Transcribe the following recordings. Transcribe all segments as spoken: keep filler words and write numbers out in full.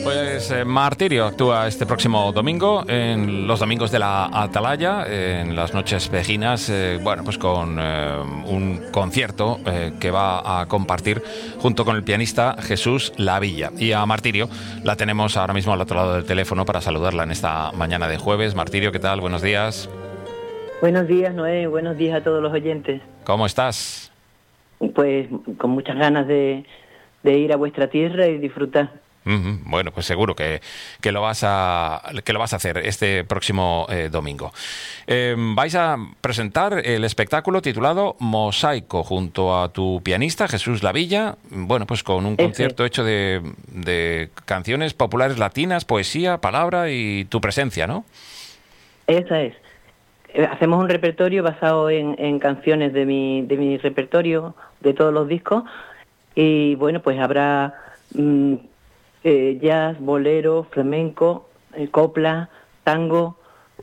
Pues eh, Martirio actúa este próximo domingo, en los domingos de la Atalaya, en las noches vejinas, eh, bueno, pues con eh, un concierto eh, que va a compartir junto con el pianista Jesús Lavilla. Y a Martirio la tenemos ahora mismo al otro lado del teléfono para saludarla en esta mañana de jueves. Martirio, ¿qué tal? Buenos días. Buenos días, Noé. Buenos días a todos los oyentes. ¿Cómo estás? Pues con muchas ganas de, de ir a vuestra tierra y disfrutar. Uh-huh. Bueno, pues seguro que, que lo vas a que lo vas a hacer este próximo eh, domingo. Eh, vais a presentar el espectáculo titulado Mosaico junto a tu pianista Jesús Lavilla. Bueno, pues con un concierto hecho de, de canciones populares latinas, poesía, palabra y tu presencia, ¿no? Esa es. Hacemos un repertorio basado en, en canciones de mi de mi repertorio de todos los discos y bueno, pues habrá mmm, Eh, jazz, bolero, flamenco, eh, copla, tango.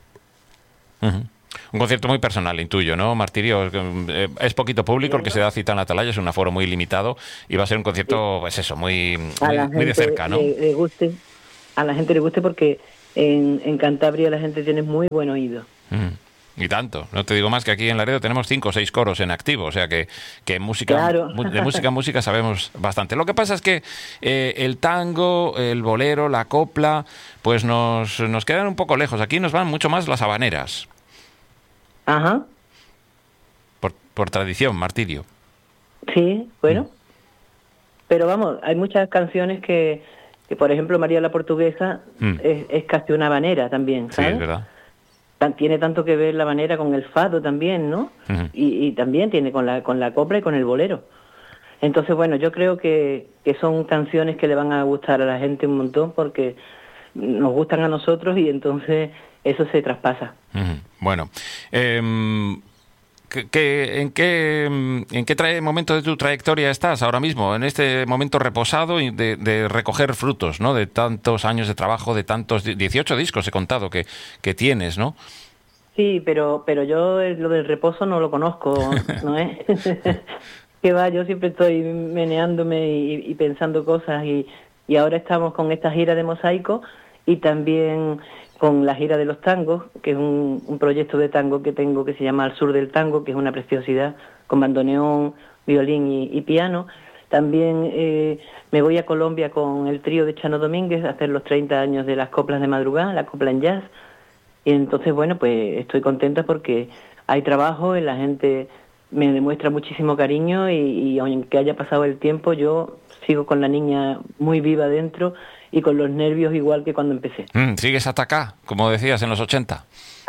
Uh-huh. Un concierto muy personal, intuyo, ¿no, Martirio? Eh, es poquito público el que se da cita en la Atalaya, es un aforo muy limitado y va a ser un concierto, sí, pues eso, muy, muy, muy de cerca, ¿no? Le, le guste, a la gente le guste porque en, en Cantabria la gente tiene muy buen oído. Uh-huh. Y tanto, no te digo más que aquí en Laredo tenemos cinco o seis coros en activo, o sea que, que música, claro. de música en música sabemos bastante. Lo que pasa es que eh, el tango, el bolero, la copla, pues nos, nos quedan un poco lejos. Aquí nos van mucho más las habaneras. Ajá. Por, por tradición, Martirio. Sí, bueno. Mm. Pero vamos, hay muchas canciones que, que por ejemplo, María la Portuguesa mm. es, es casi una habanera también, ¿sabes? Sí, es verdad. Tiene tanto que ver la manera con el fado también, ¿no? Uh-huh. y, y también tiene con la con la copla y con el bolero. Entonces, bueno, yo creo que, que son canciones que le van a gustar a la gente un montón porque nos gustan a nosotros y entonces eso se traspasa. Uh-huh. Bueno, eh, ¿qué, qué, ¿en qué en qué trae, momento de tu trayectoria estás ahora mismo? En este momento reposado y de, de recoger frutos, ¿no? De tantos años de trabajo, de tantos dieciocho discos he contado que, que tienes, ¿no? Sí, pero pero yo lo del reposo no lo conozco, ¿no es? Que va, yo siempre estoy meneándome y, y pensando cosas y, y ahora estamos con esta gira de Mosaico y también con la gira de los tangos, que es un, un proyecto de tango que tengo que se llama Al Sur del Tango, que es una preciosidad, con bandoneón, violín y, y piano. También eh, me voy a Colombia con el trío de Chano Domínguez a hacer los treinta años de las coplas de madrugada, la copla en jazz. Y entonces, bueno, pues estoy contenta porque hay trabajo, y la gente me demuestra muchísimo cariño y, y aunque haya pasado el tiempo, yo sigo con la niña muy viva dentro y con los nervios igual que cuando empecé. Mm, ¿Sigues atacá, como decías en los ochenta?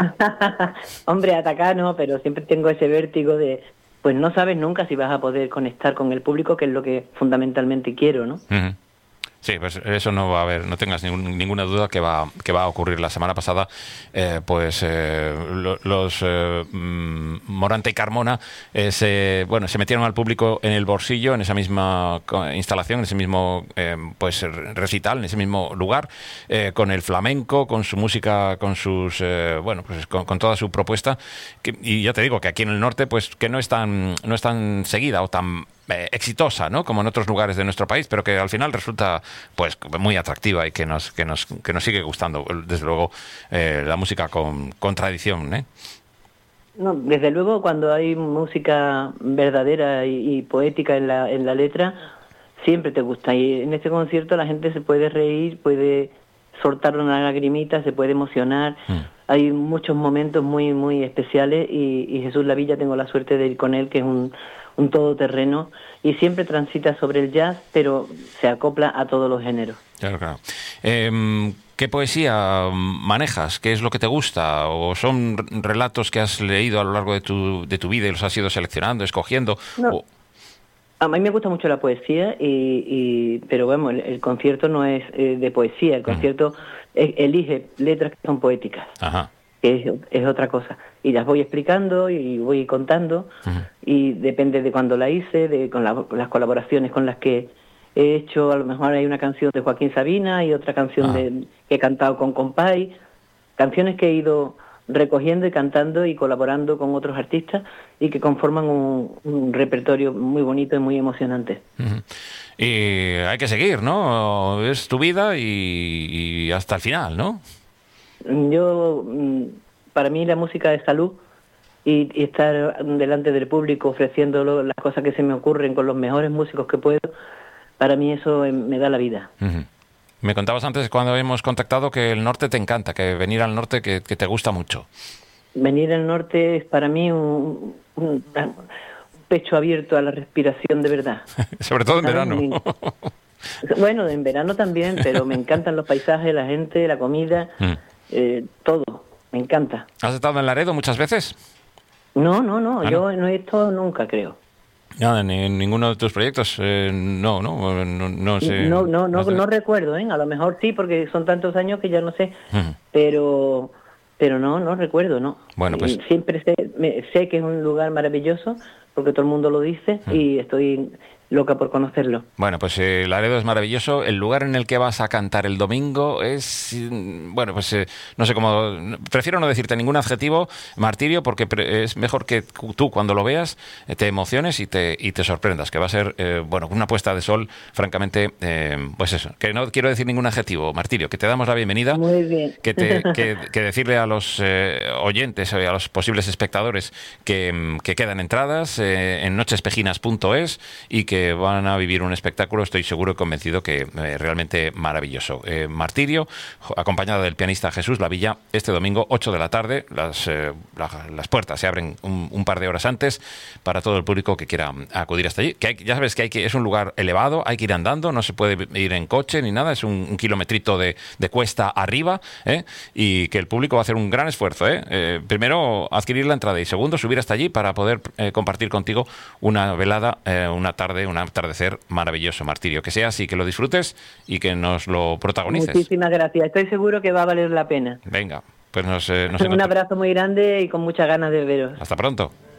Hombre, atacá no, pero siempre tengo ese vértigo de, pues no sabes nunca si vas a poder conectar con el público, que es lo que fundamentalmente quiero, ¿no? Uh-huh. Sí, pues eso no va a haber, no tengas ningún, ninguna duda que va, que va a ocurrir. La semana pasada, eh, pues eh, lo, los eh, Morante y Carmona eh, se, bueno, se metieron al público en el bolsillo en esa misma instalación, en ese mismo eh, pues recital, en ese mismo lugar, eh, con el flamenco, con su música, con sus eh, bueno, pues con, con toda su propuesta. Que, y ya te digo que aquí en el norte, pues que no es tan, no es tan seguida o tan Eh, exitosa, ¿no? Como en otros lugares de nuestro país, pero que al final resulta pues muy atractiva y que nos que nos que nos sigue gustando, desde luego, eh, la música con, con tradición, ¿eh? No, desde luego, cuando hay música verdadera y, y poética en la en la letra, siempre te gusta. Y en este concierto la gente se puede reír, puede soltar una lagrimita, se puede emocionar. Mm. Hay muchos momentos muy muy especiales y, y Jesús Lavilla, tengo la suerte de ir con él, que es un un todoterreno y siempre transita sobre el jazz, pero se acopla a todos los géneros. Claro, claro. Eh, ¿Qué poesía manejas? ¿Qué es lo que te gusta? ¿O son relatos que has leído a lo largo de tu, de tu vida y los has ido seleccionando, escogiendo? No. O... A mí me gusta mucho la poesía, y, y pero bueno, el, el concierto no es eh, de poesía, el concierto uh-huh. es, elige letras que son poéticas. Ajá. Es, es otra cosa. Y las voy explicando y voy contando, uh-huh. y depende de cuándo la hice, de con la, las colaboraciones con las que he hecho. A lo mejor hay una canción de Joaquín Sabina y otra canción uh-huh. de, que he cantado con Compay, canciones que he ido recogiendo y cantando y colaborando con otros artistas y que conforman un, un repertorio muy bonito y muy emocionante. Uh-huh. Y hay que seguir, ¿no? Es tu vida y, y hasta el final, ¿no? Yo, para mí la música es salud y, y estar delante del público ofreciendo las cosas que se me ocurren con los mejores músicos que puedo, para mí eso me da la vida. Uh-huh. Me contabas antes, cuando hemos contactado, que el norte te encanta, que venir al norte que, que te gusta mucho. Venir al norte es para mí un, un, un pecho abierto a la respiración de verdad. Sobre todo en verano. Bueno, en verano también, pero me encantan los paisajes, la gente, la comida, mm. eh, todo, me encanta. ¿Has estado en Laredo muchas veces? No, no, no, ¿Ah, yo no? no he estado nunca, creo. Nada, ni en ninguno de tus proyectos, eh, no, no, no, no sé. No, no, no, no, no recuerdo, ¿eh? A lo mejor sí, porque son tantos años que ya no sé, uh-huh. pero pero no, no recuerdo, ¿no? Bueno, pues siempre sé, me, sé que es un lugar maravilloso, porque todo el mundo lo dice, uh-huh. y estoy loca por conocerlo. Bueno, pues eh, Laredo es maravilloso. El lugar en el que vas a cantar el domingo es, bueno, pues eh, no sé cómo, prefiero no decirte ningún adjetivo, Martirio, porque pre- es mejor que tú cuando lo veas eh, te emociones y te y te sorprendas, que va a ser, eh, bueno, una puesta de sol, francamente, eh, pues eso, que no quiero decir ningún adjetivo, Martirio, que te damos la bienvenida. Muy bien. Que, te, que, que decirle a los eh, oyentes, a los posibles espectadores que, que quedan entradas eh, en nochespejinas punto es y que van a vivir un espectáculo, estoy seguro y convencido que eh, realmente maravilloso. Eh, Martirio, acompañado del pianista Jesús Lavilla, este domingo, ocho de la tarde, las, eh, la, las puertas se abren un, un par de horas antes para todo el público que quiera acudir hasta allí. Que hay, ya sabes que, hay que es un lugar elevado, hay que ir andando, no se puede ir en coche ni nada, es un, un kilometrito de, de cuesta arriba, ¿eh? Y que el público va a hacer un gran esfuerzo, ¿eh? Eh, primero, adquirir la entrada y segundo, subir hasta allí para poder eh, compartir contigo una velada, eh, una tarde, un atardecer maravilloso, Martirio. Que sea así, que lo disfrutes y que nos lo protagonices. Muchísimas gracias. Estoy seguro que va a valer la pena. Venga, pues nos, eh, nos Un abrazo muy grande y con muchas ganas de veros. Hasta pronto.